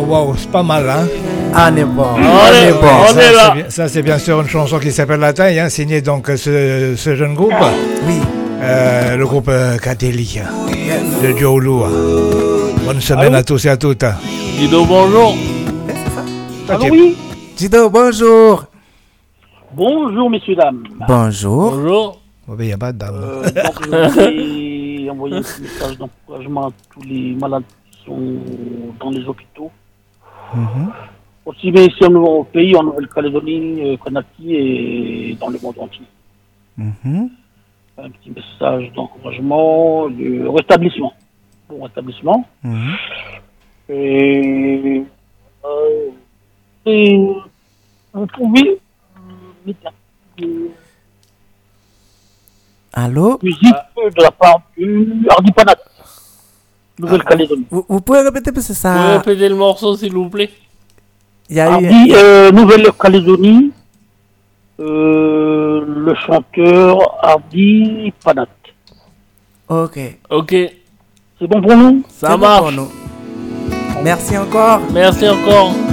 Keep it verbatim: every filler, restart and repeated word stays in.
waouh, c'est pas mal, hein. Ah, on est bon. On, on est, est bon. On ça, est là. C'est bien, ça, c'est bien sûr une chanson qui s'appelle La Taille, hein, signée donc ce, ce jeune groupe. Oui. Euh, le groupe euh, Catelli, yes. De Joe Lou. Bonne semaine Allô? À tous et à toutes. Dido, bonjour. Eh, c'est ça. Allô, oui. Dido, bonjour. Bonjour, messieurs, dames. Bonjour. Bonjour. Oh, il n'y a pas de dame. Euh, donc, je voudrais envoyer un petit message d'encouragement à tous les malades qui sont dans les hôpitaux. Mm-hmm. Aussi bien ici en pays, en Nouvelle-Calédonie, euh, Conakry et dans le monde entier. Mm-hmm. Un petit message d'encouragement, de rétablissement. Bon rétablissement. Mm-hmm. Et, euh, et vous pouvez euh, Allô? musique de la part du Hardy Panat, Nouvelle-Calédonie. Vous, vous pouvez répéter parce que ça. Vous pouvez répéter le morceau s'il vous plaît? Il y a Hardy, eu... euh, Nouvelle-Calédonie, euh, le chanteur Hardy Panat. Ok. Ok. C'est bon pour nous? Ça marche. Bon pour nous. Merci encore. Merci encore.